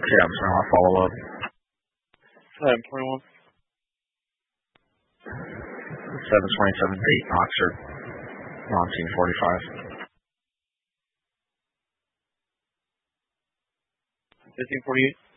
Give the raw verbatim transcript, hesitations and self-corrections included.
Yeah, I'm just going to follow up. seven twenty-one. seven twenty-seven eight, Oxford. nineteen forty-five. fifteen forty-eight.